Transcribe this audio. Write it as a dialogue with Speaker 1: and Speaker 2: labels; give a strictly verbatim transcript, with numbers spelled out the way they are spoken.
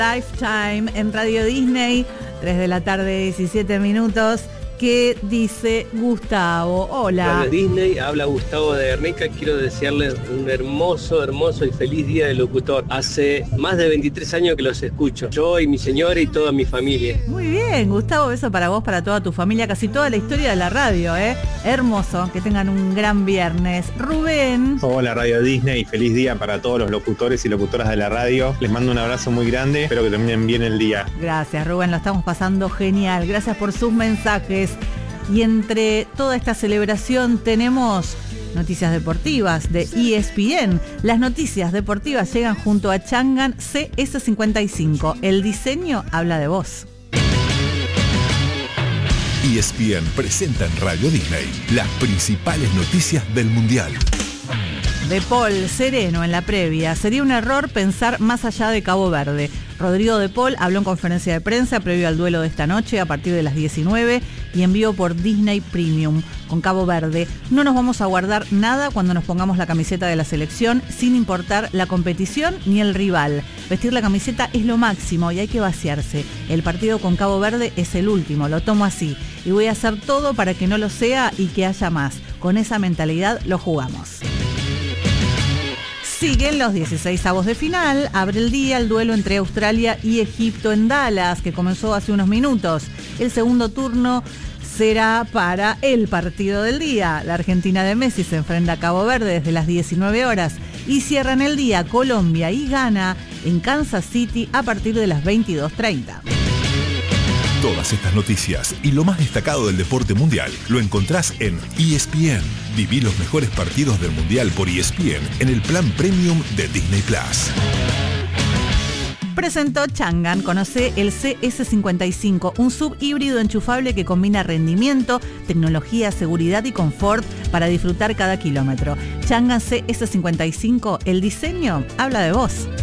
Speaker 1: Lifetime en Radio Disney, tres de la tarde, diecisiete minutos. ¿Qué dice Gustavo? Hola.
Speaker 2: Radio Disney, habla Gustavo de Guernica. Quiero desearles un hermoso, hermoso y feliz día del locutor. Hace más de veintitrés años que los escucho, yo y mi señora y toda mi familia.
Speaker 1: Muy bien, Gustavo, beso para vos, para toda tu familia, casi toda la historia de la radio, ¿eh? Hermoso, que tengan un gran viernes. Rubén.
Speaker 3: Hola Radio Disney, feliz día para todos los locutores y locutoras de la radio. Les mando un abrazo muy grande, espero que terminen bien el día.
Speaker 1: Gracias, Rubén, lo estamos pasando genial. Gracias por sus mensajes. Y entre toda esta celebración tenemos noticias deportivas de E S P N. Las noticias deportivas llegan junto a Changan C S cincuenta y cinco. El diseño habla de vos.
Speaker 4: E S P N presenta en Radio Disney las principales noticias del Mundial.
Speaker 1: De Paul sereno en la previa. Sería un error pensar más allá de Cabo Verde. Rodrigo De Paul habló en conferencia de prensa previo al duelo de esta noche a partir de las diecinueve y en vivo por Disney Premium con Cabo Verde. No nos vamos a guardar nada cuando nos pongamos la camiseta de la selección, sin importar la competición ni el rival. Vestir la camiseta es lo máximo y hay que vaciarse. El partido con Cabo Verde es el último, lo tomo así. Y voy a hacer todo para que no lo sea y que haya más. Con esa mentalidad lo jugamos. Siguen los dieciséis avos de final. Abre el día el duelo entre Australia y Egipto en Dallas, que comenzó hace unos minutos. El segundo turno será para el partido del día. La Argentina de Messi se enfrenta a Cabo Verde desde las diecinueve horas y cierran el día Colombia y Ghana en Kansas City a partir de las veintidós treinta.
Speaker 4: Todas estas noticias y lo más destacado del deporte mundial lo encontrás en E S P N. Viví los mejores partidos del mundial por E S P N en el plan premium de Disney Plus.
Speaker 1: Presentó Changan. Conoce el C S cincuenta y cinco, un sub híbrido enchufable que combina rendimiento, tecnología, seguridad y confort para disfrutar cada kilómetro. Changan C S cincuenta y cinco, el diseño habla de vos.